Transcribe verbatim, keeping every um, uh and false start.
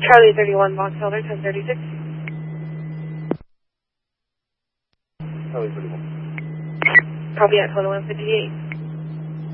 Charlie thirty-one, Box Elder, ten thirty-six. Charlie thirty-one. Copy at Total one fifty-eight.